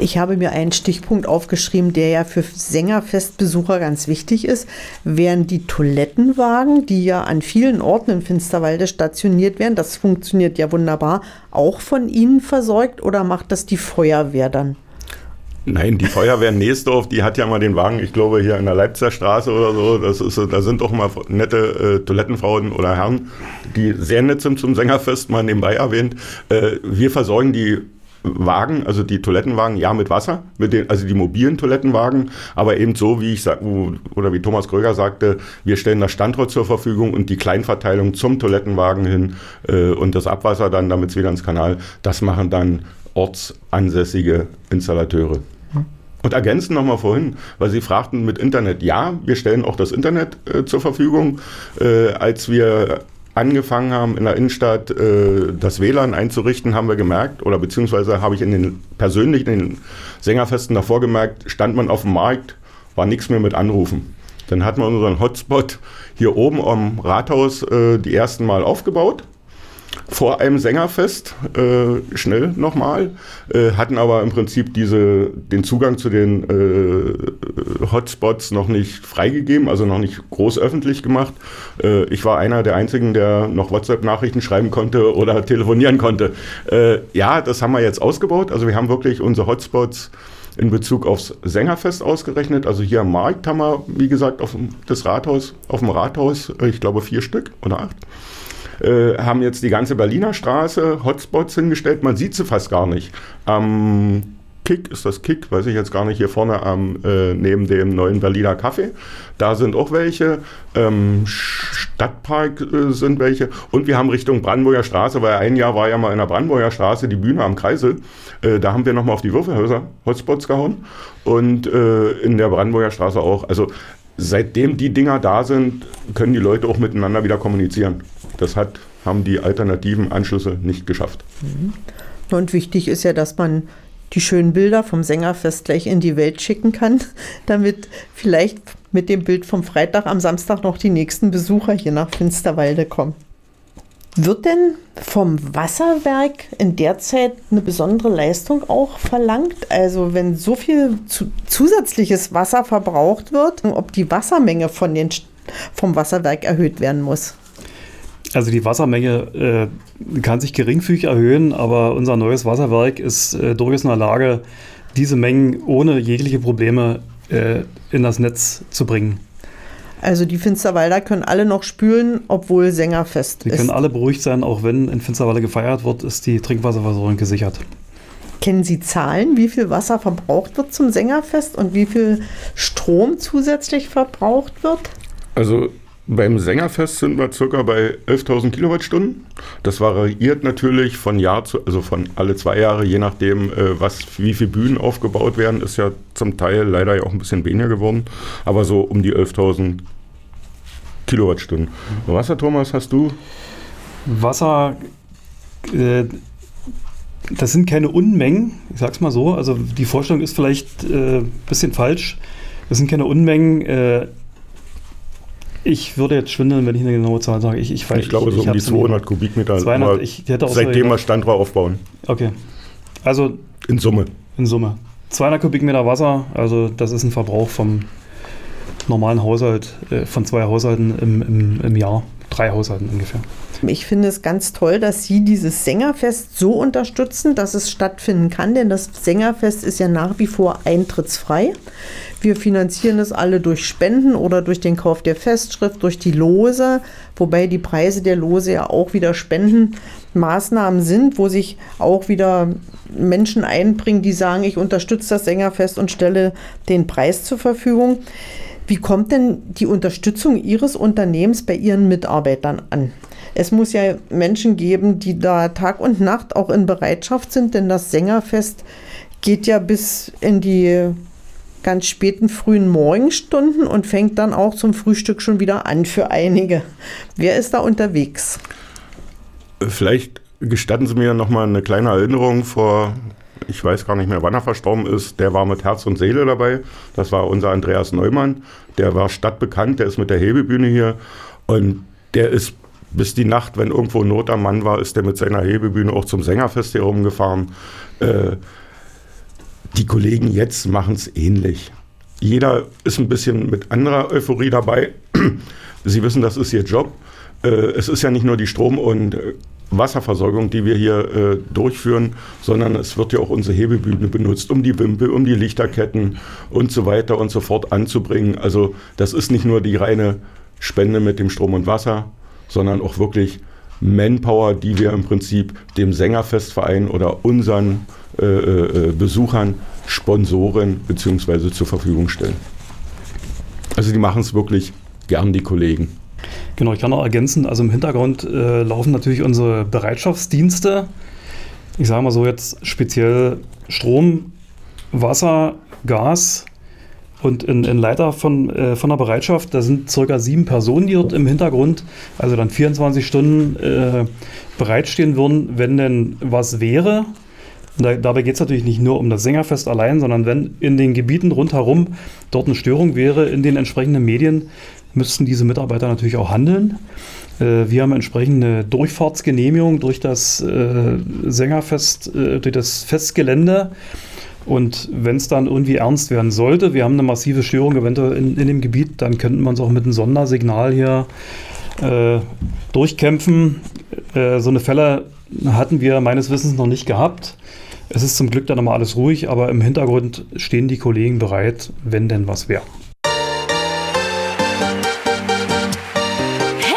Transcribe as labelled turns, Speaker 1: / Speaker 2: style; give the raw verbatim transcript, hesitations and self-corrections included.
Speaker 1: Ich habe mir einen Stichpunkt aufgeschrieben, der ja für Sängerfestbesucher ganz wichtig ist. Wären die Toilettenwagen, die ja an vielen Orten in Finsterwalde stationiert werden, das funktioniert ja wunderbar, auch von Ihnen versorgt oder macht das die Feuerwehr dann?
Speaker 2: Nein, die Feuerwehr Näsdorf, die hat ja mal den Wagen, ich glaube hier in der Leipziger Straße oder so, das ist, da sind doch mal nette äh, Toilettenfrauen oder Herren, die sehr nett sind zum Sängerfest, mal nebenbei erwähnt. Äh, wir versorgen die Wagen, also die Toilettenwagen, ja mit Wasser, mit den, also die mobilen Toilettenwagen, aber eben so, wie ich sag, oder wie Thomas Kröger sagte, wir stellen das Standort zur Verfügung und die Kleinverteilung zum Toilettenwagen hin äh, und das Abwasser dann, damit es wieder ins Kanal, das machen dann ortsansässige Installateure. Und ergänzen nochmal vorhin, weil Sie fragten mit Internet. Ja, wir stellen auch das Internet äh, zur Verfügung. Äh, als wir angefangen haben, in der Innenstadt äh, das W L A N einzurichten, haben wir gemerkt, oder beziehungsweise habe ich in den persönlich in den Sängerfesten davor gemerkt, stand man auf dem Markt, war nichts mehr mit Anrufen. Dann hatten wir unseren Hotspot hier oben am Rathaus äh, die ersten Mal aufgebaut. Vor einem Sängerfest, äh, schnell nochmal, äh, hatten aber im Prinzip diese, den Zugang zu den äh, Hotspots noch nicht freigegeben, also noch nicht groß öffentlich gemacht. Äh, ich war einer der einzigen, der noch WhatsApp-Nachrichten schreiben konnte oder telefonieren konnte. Äh, ja, das haben wir jetzt ausgebaut, also wir haben wirklich unsere Hotspots in Bezug aufs Sängerfest ausgerechnet. Also hier am Markt haben wir, wie gesagt, auf dem, das Rathaus, auf dem Rathaus, ich glaube vier Stück oder acht. Äh, haben jetzt die ganze Berliner Straße Hotspots hingestellt, man sieht sie fast gar nicht. Am Kick, ist das Kick, weiß ich jetzt gar nicht, hier vorne am, äh, neben dem neuen Berliner Café, da sind auch welche, ähm, Stadtpark äh, sind welche und wir haben Richtung Brandenburger Straße, weil ein Jahr war ja mal in der Brandenburger Straße die Bühne am Kreisel, äh, da haben wir nochmal auf die Würfelhäuser Hotspots gehauen und äh, in der Brandenburger Straße auch, also seitdem die Dinger da sind, können die Leute auch miteinander wieder kommunizieren. Das hat, haben die alternativen Anschlüsse nicht geschafft.
Speaker 1: Und wichtig ist ja, dass man die schönen Bilder vom Sängerfest gleich in die Welt schicken kann, damit vielleicht mit dem Bild vom Freitag am Samstag noch die nächsten Besucher hier nach Finsterwalde kommen. Wird denn vom Wasserwerk in der Zeit eine besondere Leistung auch verlangt? Also wenn so viel zu, zusätzliches Wasser verbraucht wird, ob die Wassermenge von den, vom Wasserwerk erhöht werden muss?
Speaker 3: Also die Wassermenge äh, kann sich geringfügig erhöhen, aber unser neues Wasserwerk ist äh, durchaus in der Lage, diese Mengen ohne jegliche Probleme äh, in das Netz zu bringen.
Speaker 1: Also die Finsterwalder können alle noch spülen, obwohl Sängerfest
Speaker 3: ist. Die können alle beruhigt sein, auch wenn in Finsterwalde gefeiert wird, ist die Trinkwasserversorgung gesichert.
Speaker 1: Kennen Sie Zahlen, wie viel Wasser verbraucht wird zum Sängerfest und wie viel Strom zusätzlich verbraucht wird?
Speaker 2: Also beim Sängerfest sind wir circa bei elftausend Kilowattstunden. Das variiert natürlich von Jahr zu, also von alle zwei Jahre, je nachdem, äh, was, wie viele Bühnen aufgebaut werden, ist ja zum Teil leider ja auch ein bisschen weniger geworden, aber so um die elftausend Kilowattstunden. Wasser, Thomas, hast du?
Speaker 3: Wasser, äh, das sind keine Unmengen, ich sag's mal so, also die Vorstellung ist vielleicht ein äh, bisschen falsch, das sind keine Unmengen, äh, ich würde jetzt schwindeln, wenn ich eine genaue Zahl sage. Ich, ich, weiß,
Speaker 2: ich glaube,
Speaker 3: ich,
Speaker 2: so
Speaker 3: ich
Speaker 2: um die zweihundert Kubikmeter,
Speaker 3: zweihundert, ich hätte auch
Speaker 2: seitdem
Speaker 3: so
Speaker 2: wir Standrohr aufbauen.
Speaker 3: Okay, also
Speaker 2: in Summe.
Speaker 3: In Summe. zweihundert Kubikmeter Wasser, also das ist ein Verbrauch vom normalen Haushalt, äh, von zwei Haushalten im, im, im Jahr, drei Haushalten ungefähr.
Speaker 1: Ich finde es ganz toll, dass Sie dieses Sängerfest so unterstützen, dass es stattfinden kann, denn das Sängerfest ist ja nach wie vor eintrittsfrei. Wir finanzieren es alle durch Spenden oder durch den Kauf der Festschrift, durch die Lose, wobei die Preise der Lose ja auch wieder Spendenmaßnahmen sind, wo sich auch wieder Menschen einbringen, die sagen, ich unterstütze das Sängerfest und stelle den Preis zur Verfügung. Wie kommt denn die Unterstützung Ihres Unternehmens bei Ihren Mitarbeitern an? Es muss ja Menschen geben, die da Tag und Nacht auch in Bereitschaft sind, denn das Sängerfest geht ja bis in die ganz späten frühen Morgenstunden und fängt dann auch zum Frühstück schon wieder an für einige. Wer ist da unterwegs?
Speaker 2: Vielleicht gestatten Sie mir noch mal eine kleine Erinnerung vor, ich weiß gar nicht mehr, wann er verstorben ist. Der war mit Herz und Seele dabei. Das war unser Andreas Neumann. Der war stadtbekannt, der ist mit der Hebebühne hier und der ist bis die Nacht, wenn irgendwo Not am Mann war, ist der mit seiner Hebebühne auch zum Sängerfest hier rumgefahren. Äh, Die Kollegen jetzt machen es ähnlich. Jeder ist ein bisschen mit anderer Euphorie dabei. Sie wissen, das ist ihr Job. Es ist ja nicht nur die Strom- und Wasserversorgung, die wir hier äh, durchführen, sondern es wird ja auch unsere Hebebühne benutzt, um die Wimpel, um die Lichterketten und so weiter und so fort anzubringen. Also das ist nicht nur die reine Spende mit dem Strom und Wasser, sondern auch wirklich Manpower, die wir im Prinzip dem Sängerfestverein oder unseren äh, äh, Besuchern, Sponsoren beziehungsweise zur Verfügung stellen. Also die machen es wirklich gern, die Kollegen.
Speaker 3: Genau, ich kann noch ergänzen, also im Hintergrund äh, laufen natürlich unsere Bereitschaftsdienste. Ich sage mal so jetzt speziell Strom, Wasser, Gas und in, in Leiter von, äh, von der Bereitschaft, da sind circa sieben Personen, die dort im Hintergrund, also dann vierundzwanzig Stunden äh, bereitstehen würden, wenn denn was wäre. Und da, dabei geht es natürlich nicht nur um das Sängerfest allein, sondern wenn in den Gebieten rundherum dort eine Störung wäre in den entsprechenden Medien, müssten diese Mitarbeiter natürlich auch handeln. Äh, wir haben entsprechende Durchfahrtsgenehmigung durch das äh, Sängerfest, äh, durch das Festgelände. Und wenn es dann irgendwie ernst werden sollte, wir haben eine massive Störung eventuell in, in dem Gebiet, dann könnten wir uns auch mit einem Sondersignal hier äh, durchkämpfen. Äh, so eine Fälle hatten wir meines Wissens noch nicht gehabt. Es ist zum Glück dann nochmal alles ruhig, aber im Hintergrund stehen die Kollegen bereit, wenn denn was wäre.